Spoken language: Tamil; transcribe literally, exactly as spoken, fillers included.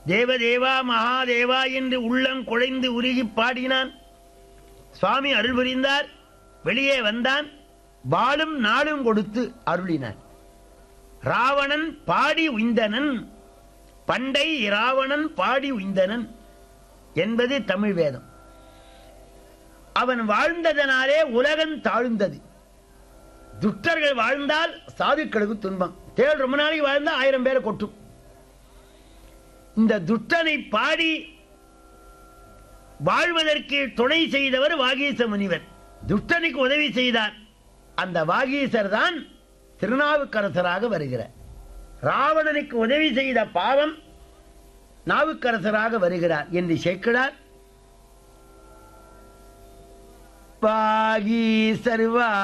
தேவதேவா மகாதேவா என்று உள்ளம் குழைந்து உருகி பாடினான். சுவாமி அருள் புரிந்தார். வெளியே வந்தான். வாளும் நாளும் கொடுத்து அருளினான். ராவணன் பாடி உய்ந்தனன், பண்டை ராவணன் பாடி உய்ந்தனன் என்பது தமிழ் வேதம். அவன் வாழ்ந்ததனாலே உலகம் தாழ்ந்தது. துஷ்டர்கள் வாழ்ந்தால் சாதுக்களுக்கு துன்பம். தேள் ரொம்ப நாளைக்கு வாழ்ந்தால் ஆயிரம் பேரை கொட்டும். இந்த துஷ்டனை பாடி வாழ்வதற்கு துணை செய்தவர் வாகீச முனிவர். துஷ்டனுக்கு உதவி செய்தார். அந்த வாகீசர் தான் திருநாவுக்கரசராக வருகிறார். ராவணனுக்கு உதவி செய்த பாவம் நாவுக்கரசராக வருகிறார் என்று சேர்க்கிறார். வாகீசர்